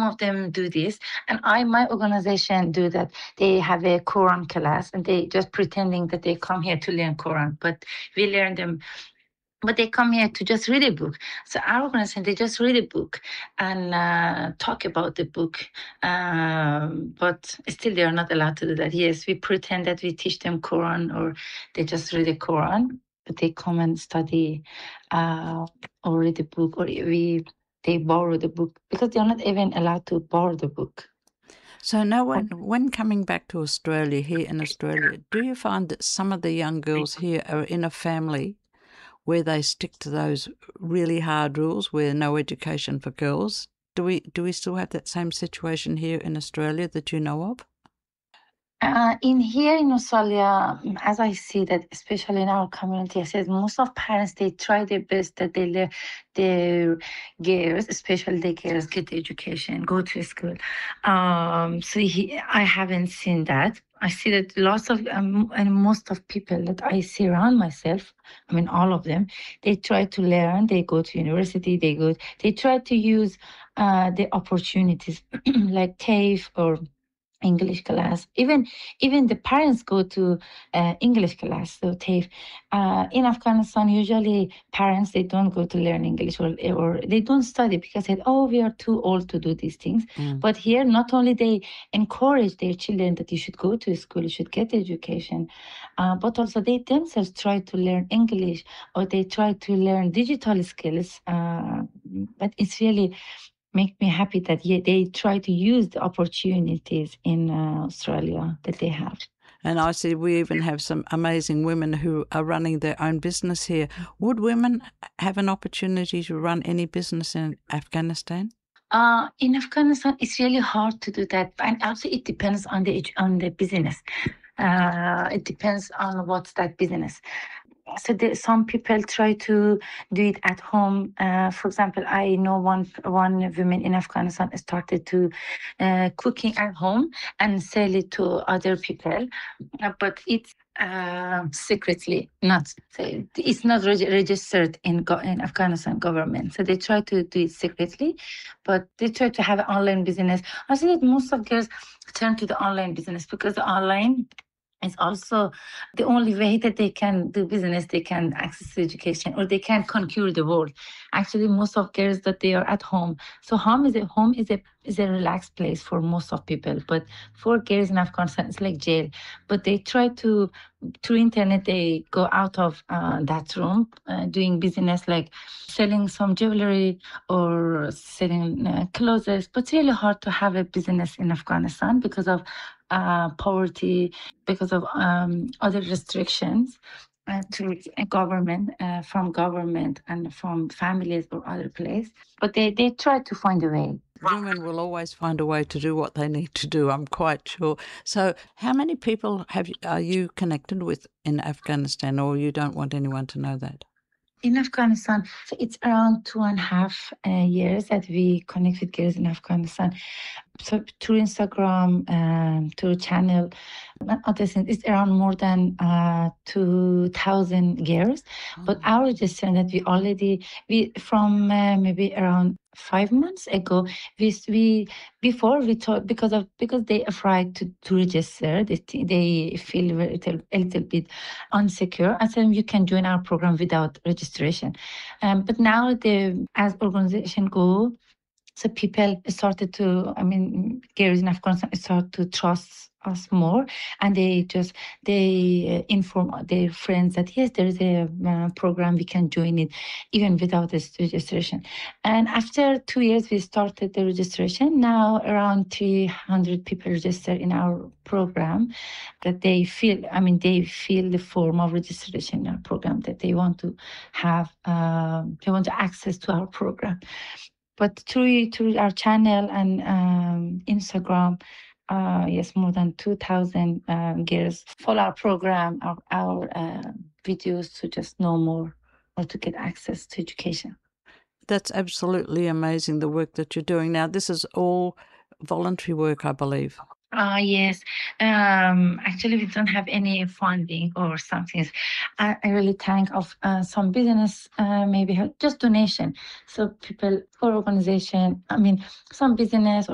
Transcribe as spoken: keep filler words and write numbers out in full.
of them do this, and I, my organization do that. They have a Quran class, and they just pretending that they come here to learn Quran, but we learn them. But they come here to just read a book. So our organization, they just read a book and uh, talk about the book. Um, but still, they are not allowed to do that. Yes, we pretend that we teach them Quran, or they just read the Quran, but they come and study uh, or read the book, or we they borrow the book because they are not even allowed to borrow the book. So now when, when coming back to Australia, here in Australia, do you find that some of the young girls here are in a family where they stick to those really hard rules, where no education for girls? Do we do we still have that same situation here in Australia that you know of? Uh, in here in Australia, mm, as I see that, especially in our community, I said most of parents, they try their best that they let their girls, especially the girls, get education, go to school. Um, so he, I haven't seen that. I see that lots of um, and most of people that I see around myself, I mean all of them, they try to learn. They go to university. They go. They try to use uh, the opportunities like TAFE or English class. Even even the parents go to uh, English class. So TAFE. Uh, in Afghanistan, usually parents, they don't go to learn English, or or they don't study because they, oh, we are too old to do these things. Mm. But here, not only they encourage their children that you should go to school, you should get education, uh, but also they themselves try to learn English, or they try to learn digital skills. Uh, but it's really make me happy that yeah, they try to use the opportunities in uh, Australia that they have. And I see we even have some amazing women who are running their own business here. Would women have an opportunity to run any business in Afghanistan? Uh, in Afghanistan, it's really hard to do that, and also it depends on the on the business. Uh, it depends on what's that business. So there, some people try to do it at home. Uh, for example, I know one one woman in Afghanistan started to uh, cooking at home and sell it to other people, uh, but it's uh, secretly not. So it's not reg- registered in go- in Afghanistan government. So they try to do it secretly, but they try to have an online business. I think that most of girls turn to the online business because the online is also the only way that they can do business, they can access education, or they can conquer the world. Actually, most of girls that they are at home. So home is a home is a is a relaxed place for most of people. But for girls in Afghanistan, it's like jail. But they try to through internet they go out of uh, that room uh, doing business like selling some jewelry or selling uh, clothes. But it's really hard to have a business in Afghanistan because of uh, poverty, because of um, other restrictions uh, to a government, uh, from government and from families or other place. But they, they try to find a way. Women will always find a way to do what they need to do, I'm quite sure. So how many people have you, are you connected with in Afghanistan, or you don't want anyone to know that? In Afghanistan, so it's around two and a half uh, years that we connect with girls in Afghanistan. So through Instagram, um, through channel, and other things, it's around more than uh, two thousand girls. But our register that we already, we from uh, maybe around five months ago, we, we before we thought because of because they afraid to, to register, they, they feel very, a little bit unsecure. I said you can join our program without registration. Um, but now the as organization go, so people started to, I mean, girls in Afghanistan started to trust us more, and they just they uh, inform their friends that yes, there is a uh, program, we can join it even without this registration. And after two years, we started the registration. Now around three hundred people register in our program. That they feel, I mean, they feel the form of registration in our program that they want to have, um, they want to access to our program. But through through our channel and um, Instagram, uh, yes, more than two thousand um, girls follow our program, our, our uh, videos to just know more or to get access to education. That's absolutely amazing, the work that you're doing. Now, this is all voluntary work, I believe. Ah, yes. Um, actually, we don't have any funding or something. I, I really thank of uh, some business, uh, maybe help, just donation. So people for organization, I mean, some business